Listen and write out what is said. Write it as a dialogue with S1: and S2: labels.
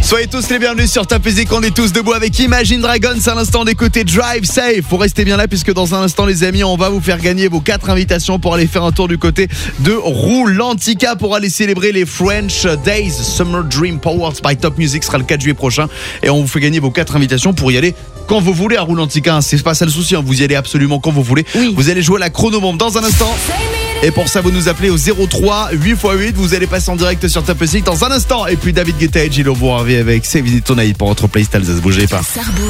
S1: Soyez tous les bienvenus sur Top Music, on est tous debout avec Imagine Dragons à l'instant d'écouter Drive Safe. Faut rester bien là puisque dans un instant les amis, on va vous faire gagner vos 4 invitations pour aller faire un tour du côté de Roulantica pour aller célébrer les French Days Summer Dream Powered by Top Music. Ce sera le 4 juillet prochain et on vous fait gagner vos 4 invitations pour y aller quand vous voulez à Roulantica. C'est pas ça le souci, vous y allez absolument quand vous voulez.
S2: Oui.
S1: Vous allez jouer à la chronomombre dans un instant. Et pour ça, vous nous appelez au 03 8x8. Vous allez passer en direct sur Top Music dans un instant. Et puis David Guetta et Gillo vont arriver avec Save It Tonight pour votre playlist. Ne bougez pas.